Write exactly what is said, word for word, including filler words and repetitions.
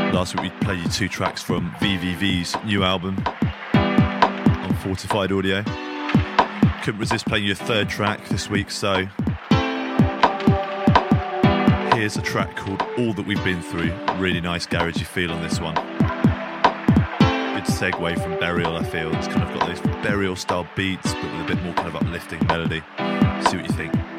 Last week we played you two tracks from V V V's new album on Fortified Audio. Couldn't resist playing you a third track this week, so here's a track called All That We've Been Through. Really nice garagey feel on this one. Good segue from Burial, I feel. It's kind of got those Burial style beats, but with a bit more kind of uplifting melody. See what you think.